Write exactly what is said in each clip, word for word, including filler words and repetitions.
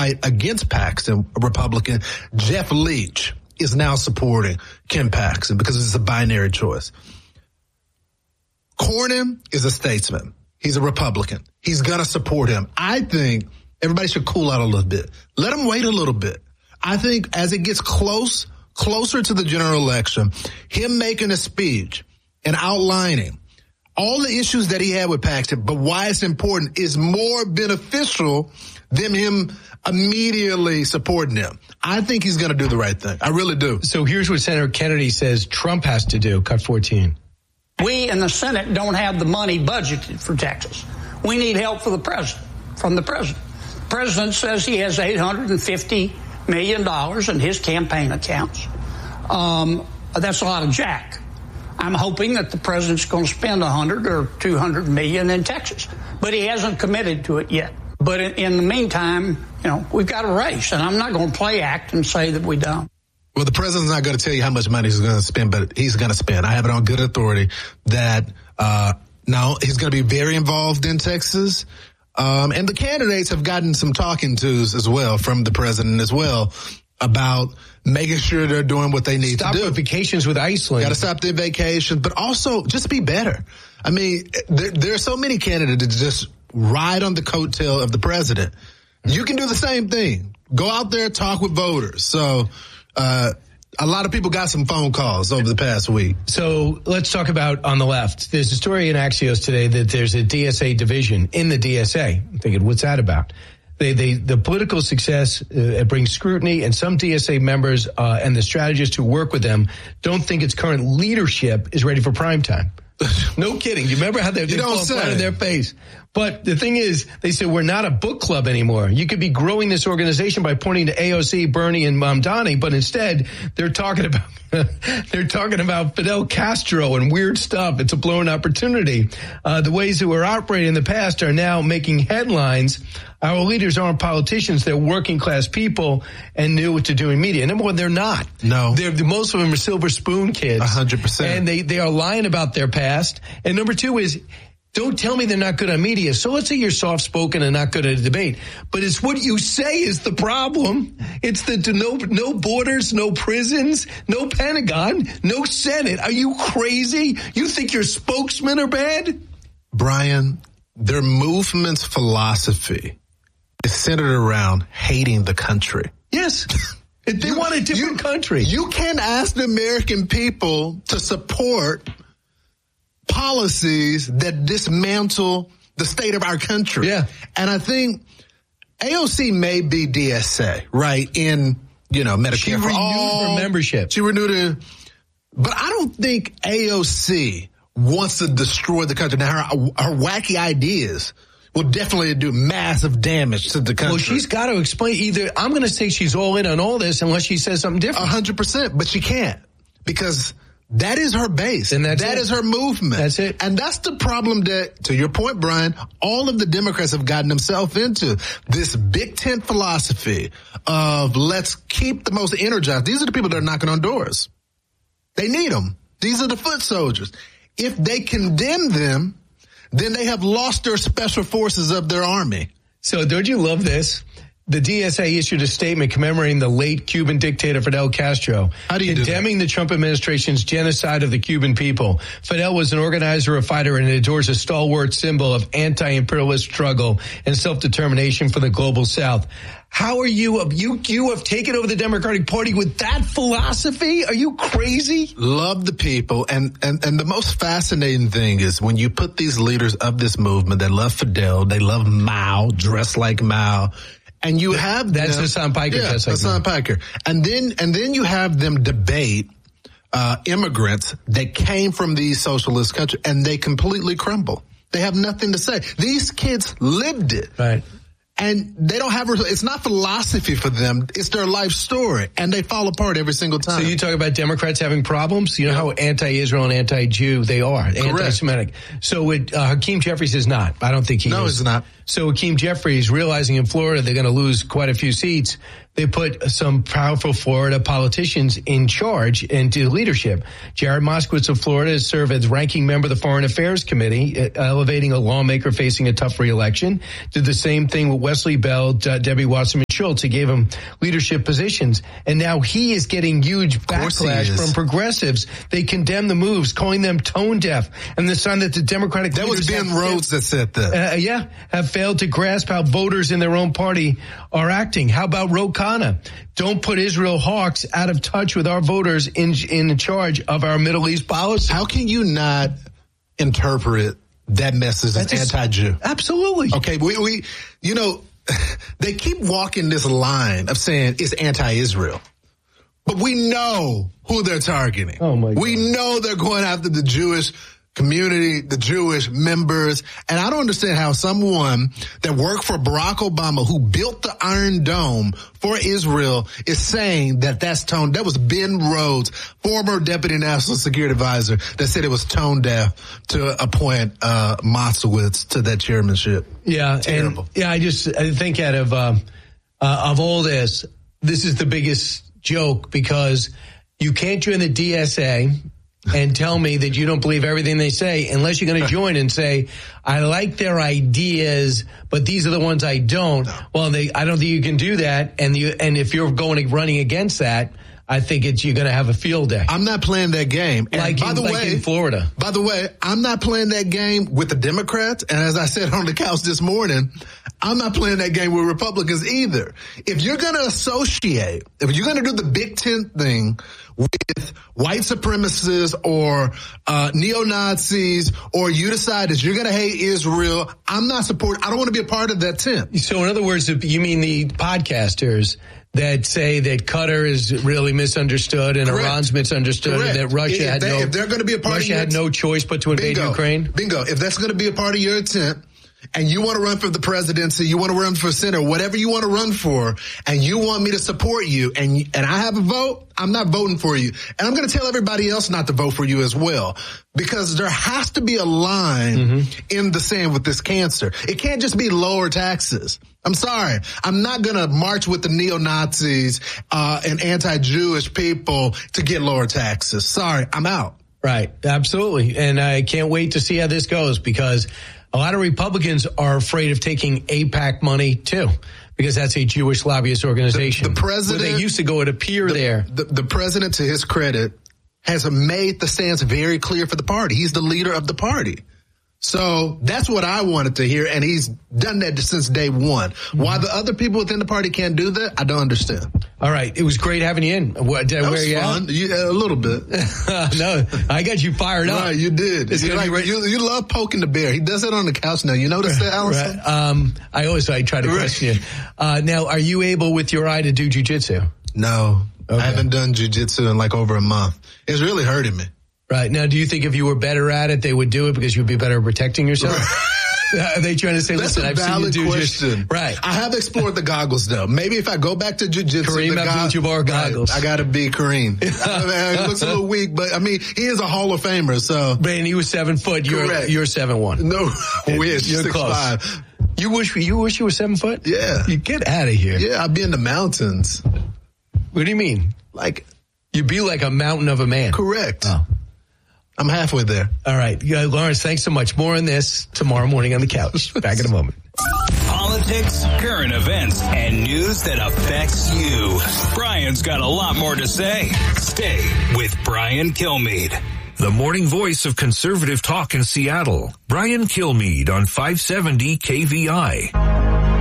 fight against Paxton, a Republican, Jeff Leach, is now supporting Ken Paxton because it's a binary choice. Cornyn is a statesman. He's a Republican. He's going to support him. I think everybody should cool out a little bit. Let him wait a little bit. I think as it gets close, closer to the general election, him making a speech and outlining all the issues that he had with Paxton, but why it's important, is more beneficial than him immediately supporting him. I think he's going to do the right thing. I really do. So here's what Senator Kennedy says Trump has to do. Cut fourteen. We in the Senate don't have the money budgeted for Texas. We need help for the president, from the president. The president says he has eight hundred fifty million dollars in his campaign accounts. Um, that's a lot of jack. I'm hoping that the president's going to spend one hundred or two hundred million in Texas, but he hasn't committed to it yet. But in, in the meantime, you know, we've got a race, and I'm not going to play act and say that we don't. Well, the president's not going to tell you how much money he's going to spend, but he's going to spend. I have it on good authority that, uh, no, he's going to be very involved in Texas. Um, and the candidates have gotten some talking tos as well from the president as well about making sure they're doing what they need stop to do. Stop vacations with Iceland. Got to stop their vacations, but also just be better. I mean, there, there are so many candidates that just ride on the coattail of the president. You can do the same thing. Go out there, talk with voters. So, uh, a lot of people got some phone calls over the past week. So let's talk about on the left. There's a story in Axios today that there's a D S A division in the D S A. I'm thinking, what's that about? They, they, the political success uh, brings scrutiny, and some D S A members uh, and the strategists who work with them don't think its current leadership is ready for prime time. No kidding. You remember how they, they fall flat on their face? But the thing is, they said, we're not a book club anymore. You could be growing this organization by pointing to A O C, Bernie, and Mamdani, but instead they're talking about they're talking about Fidel Castro and weird stuff. It's a blown opportunity. Uh, the ways that we're operating in the past are now making headlines. Our leaders aren't politicians. They're working class people and knew what to do in media. Number one, they're not. No. They're, most of them are silver spoon kids. A hundred percent. And they, they are lying about their past. And number two is, don't tell me they're not good on media. So let's say you're soft-spoken and not good at a debate. But it's what you say is the problem. It's the no, no borders, no prisons, no Pentagon, no Senate. Are you crazy? You think your spokesmen are bad? Brian, their movement's philosophy is centered around hating the country. Yes. They you, want a different you, country. You can't ask the American people to support policies that dismantle the state of our country. Yeah. And I think A O C may be D S A, right, in, you know, Medicare she for renewed all. her membership. She renewed it. But I don't think A O C wants to destroy the country. Now, her, her wacky ideas will definitely do massive damage to the country. Well, she's got to explain either. I'm going to say she's all in on all this unless she says something different. A hundred percent, but she can't because that is her base. And that's that it. is her movement. That's it. And that's the problem that, to your point, Brian, all of the Democrats have gotten themselves into. This big tent philosophy of let's keep the most energized. These are the people that are knocking on doors. They need them. These are the foot soldiers. If they condemn them, then they have lost their special forces of their army. So don't you love this? The D S A issued a statement commemorating the late Cuban dictator Fidel Castro, How do you condemning do the Trump administration's genocide of the Cuban people. Fidel was an organizer, a fighter, and adores a stalwart symbol of anti-imperialist struggle and self-determination for the global South. How are you, you, you have taken over the Democratic Party with that philosophy? Are you crazy? Love the people. And, and, and the most fascinating thing is when you put these leaders of this movement that love Fidel, they love Mao, dress like Mao, and you have that's them, Hassan Piker. Yeah, just like Hassan that. Piker. And then, and then you have them debate, uh, immigrants that came from these socialist countries and they completely crumble. They have nothing to say. These kids lived it. Right. And they don't have, it's not philosophy for them. It's their life story. And they fall apart every single time. So you talk about Democrats having problems? You know yeah. how anti-Israel and anti-Jew they are. Correct. Anti-Semitic. So it, uh, Hakeem Jeffries is not. I don't think he no, is. No, he's not. So Hakeem Jeffries, realizing in Florida they're going to lose quite a few seats, they put some powerful Florida politicians in charge into leadership. Jared Moskowitz of Florida served as ranking member of the Foreign Affairs Committee, elevating a lawmaker facing a tough re-election. Did the same thing with Wesley Bell, De- Debbie Wasserman Schultz. He gave him leadership positions. And now he is getting huge backlash from progressives. They condemn the moves, calling them tone deaf. And the sign that the Democratic That was Ben Rhodes that said that. Uh, yeah, have failed to grasp how voters in their own party are acting. How about Ro Khanna? Don't put Israel hawks out of touch with our voters in in charge of our Middle East policy. How can you not interpret that message as anti-Jew? Absolutely. Okay, we, we, you know, they keep walking this line of saying it's anti-Israel. But we know who they're targeting. Oh my God. We know they're going after the Jewish community, the Jewish members. And I don't understand how someone that worked for Barack Obama, who built the Iron Dome for Israel, is saying that that's tone. That was Ben Rhodes, former Deputy National Security Advisor, that said it was tone deaf to appoint uh, Moskowitz to that chairmanship. Yeah. Terrible. And, yeah, I just I think out of, uh, uh, of all this, this is the biggest joke, because you can't join the D S A and tell me that you don't believe everything they say unless you're going to join and say, I like their ideas, but these are the ones I don't. No. Well, they, I don't think you can do that. And you, and if you're going running against that, I think it's, you're going to have a field day. I'm not playing that game. And like by in, the like way, in Florida. By the way, I'm not playing that game with the Democrats. And as I said on the couch this morning, I'm not playing that game with Republicans either. If you're going to associate, if you're going to do the Big Tent thing with white supremacists or uh neo-Nazis, or you decide that you're going to hate Israel, I'm not supporting, I don't want to be a part of that tent. So in other words, you mean the podcasters that say that Qatar is really misunderstood and Correct. Iran's misunderstood Correct. and that Russia if had they, no if they're going to be a part Russia of had no choice but to invade bingo, Ukraine? Bingo. If that's going to be a part of your tent, and you want to run for the presidency, you want to run for Senate, whatever you want to run for, and you want me to support you, and and I have a vote, I'm not voting for you. And I'm going to tell everybody else not to vote for you as well, because there has to be a line mm-hmm. in the sand with this cancer. It can't just be lower taxes. I'm sorry. I'm not going to march with the neo-Nazis uh, and anti-Jewish people to get lower taxes. Sorry, I'm out. Right, absolutely. And I can't wait to see how this goes, because a lot of Republicans are afraid of taking AIPAC money, too, because that's a Jewish lobbyist organization. The, the president, where they used to go and appear the, there. The, the president, to his credit, has made the stance very clear for the party. He's the leader of the party. So that's what I wanted to hear, and he's done that since day one. Mm-hmm. Why the other people within the party can't do that, I don't understand. All right. It was great having you in. What, did I that wear was you fun. out? You, a little bit. No, I got you fired up. Right, you did. It's like, right. you, you love poking the bear. He does it on the couch now. You notice that, Allison? Right. Um, I always I try to right. question you. Uh, now, are you able with your eye to do jujitsu? No. Okay. I haven't done jujitsu in like over a month. It's really hurting me. Right. Now, do you think if you were better at it, they would do it because you'd be better at protecting yourself? Are they trying to say, That's listen, a I've valid seen you do question. Just, right. I have explored the goggles, though. Maybe if I go back to jiu-jitsu, Kareem Abdul-Jabbar goggles. Right, I got to be Kareem. I mean, he looks a little weak, but I mean, he is a Hall of Famer, so. Man, he was seven foot. You're, Correct. You're seven one. No, wish. You're six close. Five. You wish, you wish you were seven foot? Yeah. You get out of here. Yeah, I'd be in the mountains. What do you mean? Like. You'd be like a mountain of a man. Correct. Oh. I'm halfway there. All right. Yeah, Lawrence, thanks so much. More on this tomorrow morning on the couch. Back in a moment. Politics, current events, and news that affects you. Brian's got a lot more to say. Stay with Brian Kilmeade. The morning voice of conservative talk in Seattle. Brian Kilmeade on five seventy K V I.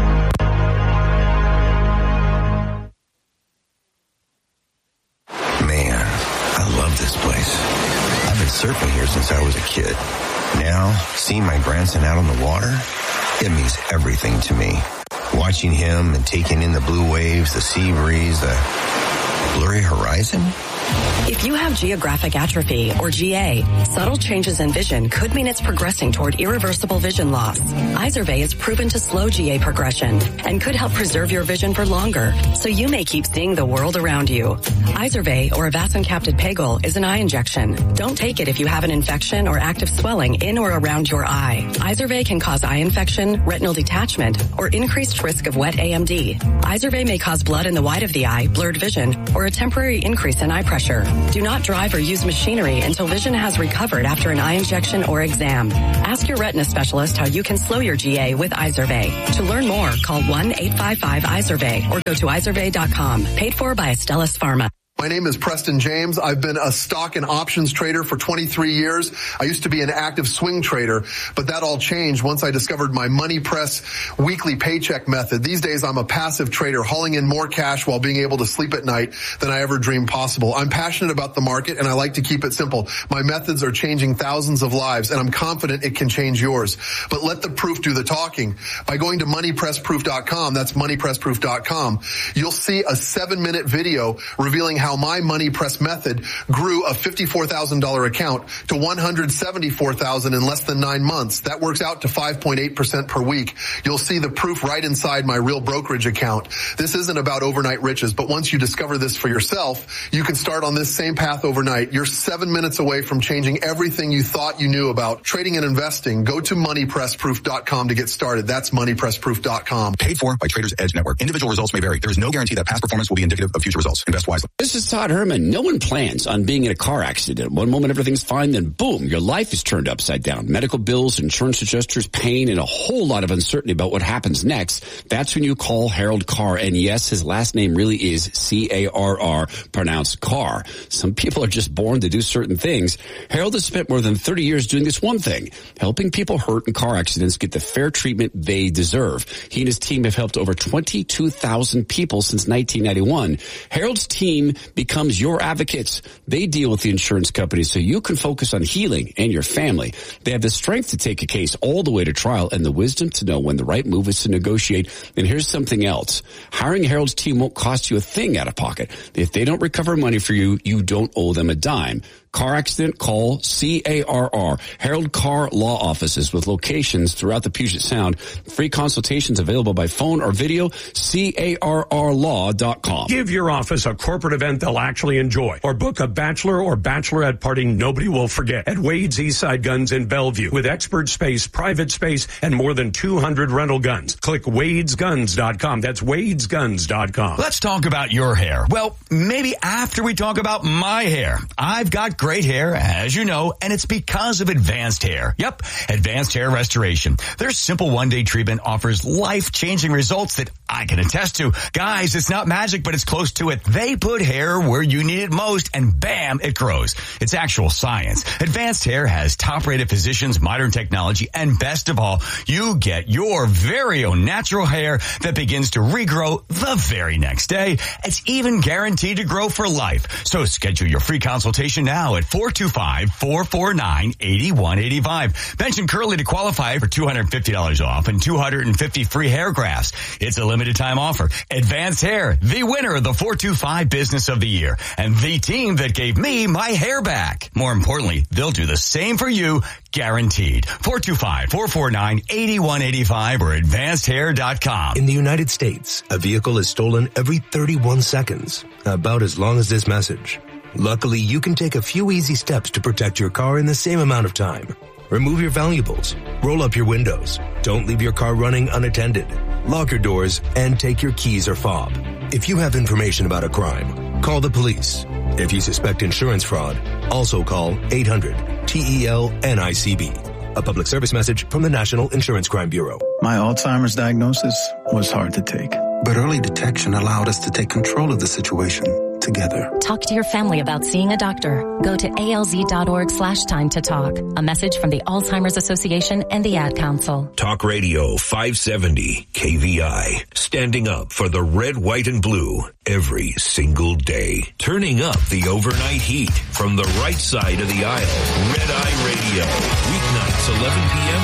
This place. I've been surfing here since I was a kid. Now, seeing my grandson out on the water, it means everything to me. Watching him and taking in the blue waves, the sea breeze, the blurry horizon. If you have geographic atrophy, or G A, subtle changes in vision could mean it's progressing toward irreversible vision loss. Izervay is proven to slow G A progression and could help preserve your vision for longer, so you may keep seeing the world around you. Izervay, or avacincaptad pegol, is an eye injection. Don't take it if you have an infection or active swelling in or around your eye. Izervay can cause eye infection, retinal detachment, or increased risk of wet A M D. Izervay may cause blood in the white of the eye, blurred vision, or a temporary increase in eye pressure. pressure. Do not drive or use machinery until vision has recovered after an eye injection or exam. Ask your retina specialist how you can slow your G A with Izervay. To learn more, call one eight five five Izervay or go to izervay dot com. Paid for by Astellas Pharma. My name is Preston James. I've been a stock and options trader for twenty-three years. I used to be an active swing trader, but that all changed once I discovered my Money Press weekly paycheck method. These days, I'm a passive trader, hauling in more cash while being able to sleep at night than I ever dreamed possible. I'm passionate about the market, and I like to keep it simple. My methods are changing thousands of lives, and I'm confident it can change yours. But let the proof do the talking. By going to money press proof dot com, that's money press proof dot com, you'll see a seven-minute video revealing how my Money Press method grew a fifty-four thousand dollars account to one hundred seventy-four thousand dollars in less than nine months. That works out to five point eight percent per week. You'll see the proof right inside my real brokerage account. This isn't about overnight riches, but once you discover this for yourself, you can start on this same path overnight. You're seven minutes away from changing everything you thought you knew about trading and investing. Go to money press proof dot com to get started. That's money press proof dot com. Paid for by Traders Edge Network. Individual results may vary. There is no guarantee that past performance will be indicative of future results. Invest wisely. This is Todd Herman. No one plans on being in a car accident. One moment everything's fine, then boom, your life is turned upside down. Medical bills, insurance adjusters, pain, and a whole lot of uncertainty about what happens next. That's when you call Harold Carr. And yes, his last name really is C A R R, pronounced Carr. Some people are just born to do certain things. Harold has spent more than thirty years doing this one thing, helping people hurt in car accidents get the fair treatment they deserve. He and his team have helped over twenty-two thousand people since nineteen ninety-one. Harold's team becomes your advocates. They deal with the insurance companies so you can focus on healing and your family. They have the strength to take a case all the way to trial and the wisdom to know when the right move is to negotiate. And here's something else. Hiring Harold's team won't cost you a thing out of pocket. If they don't recover money for you, you don't owe them a dime. Car accident, call C A R R. Harold Carr Law Offices with locations throughout the Puget Sound. Free consultations available by phone or video. C A R R law dot com. Give your office a corporate event they'll actually enjoy, or book a bachelor or bachelorette party nobody will forget at Wade's Eastside Guns in Bellevue with expert space, private space, and more than two hundred rental guns. Click wades guns dot com. That's wades guns dot com. Let's talk about your hair. Well, maybe after we talk about my hair. I've got great hair, as you know, and it's because of Advanced Hair. Yep, Advanced Hair Restoration. Their simple one-day treatment offers life-changing results that I can attest to. Guys, it's not magic, but it's close to it. They put hair where you need it most, and bam, it grows. It's actual science. Advanced Hair has top-rated physicians, modern technology, and best of all, you get your very own natural hair that begins to regrow the very next day. It's even guaranteed to grow for life. So schedule your free consultation now at four two five, four four nine, eight one eight five. Mention Curly to qualify for two hundred fifty dollars off and two hundred fifty free hair grafts. It's a limited time offer. Advanced Hair, the winner of the four two five Business of the Year, and the team that gave me my hair back. More importantly, they'll do the same for you, guaranteed. four two five, four four nine, eight one eight five or advanced hair dot com. In the United States, a vehicle is stolen every thirty-one seconds, about as long as this message. Luckily, you can take a few easy steps to protect your car in the same amount of time. Remove your valuables, roll up your windows, don't leave your car running unattended, lock your doors, and take your keys or fob. If you have information about a crime, call the police. If you suspect insurance fraud, also call eight hundred T E L N I C B. A public service message from the National Insurance Crime Bureau. My Alzheimer's diagnosis was hard to take, but early detection allowed us to take control of the situation together. Talk to your family about seeing a doctor. Go to alz.org slash time to talk. A message from the Alzheimer's Association and the Ad Council. Talk Radio five seventy K V I. Standing up for the red, white, and blue every single day. Turning up the overnight heat from the right side of the aisle. Red Eye Radio. Weeknights eleven p.m.